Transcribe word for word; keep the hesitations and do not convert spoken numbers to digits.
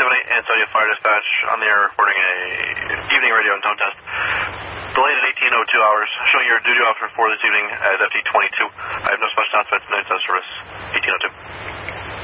seventy, Ansonia Fire Dispatch on the air reporting a evening radio and tone test. Delayed at eighteen oh two hours, showing your duty officer for this evening as F T twenty-two. I have no special announcements,